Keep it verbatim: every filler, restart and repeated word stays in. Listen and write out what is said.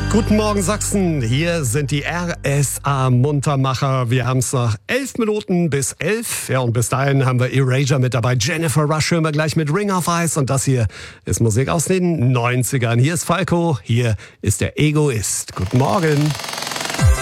Guten Morgen Sachsen, hier sind die R S A-Muntermacher. Wir haben es noch elf Minuten bis elf. Ja, und bis dahin haben wir Erasure mit dabei. Jennifer Rush hören wir gleich mit Ring of Ice. Und das hier ist Musik aus den neunzigern. Hier ist Falco, hier ist der Egoist. Guten Morgen.